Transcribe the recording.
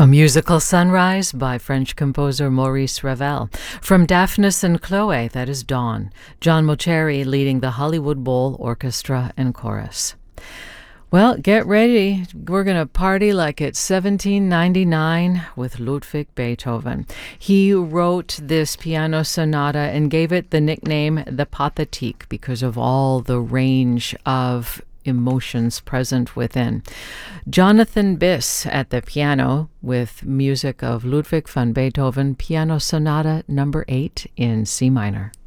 A Musical Sunrise by French composer Maurice Ravel. From Daphnis and Chloe, that is Dawn. John Mauceri leading the Hollywood Bowl Orchestra and Chorus. Well, get ready. We're going to party like it's 1799 with Ludwig Beethoven. He wrote this piano sonata and gave it the nickname the Pathétique because of all the range of emotions present within. Jonathan Biss at the piano with music of Ludwig van Beethoven, Piano Sonata number 8 in C minor.